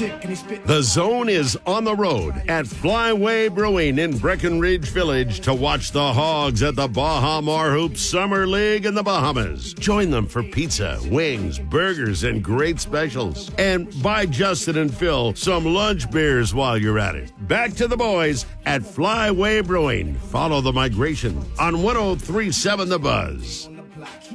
The Zone is on the road at Flyway Brewing in Breckenridge Village to watch the Hogs at the Baja Mar Hoops Summer League in the Bahamas. Join them for pizza, wings, burgers, and great specials. And buy Justin and Phil some lunch beers while you're at it. Back to the boys at Flyway Brewing. Follow the migration on 103.7 The Buzz.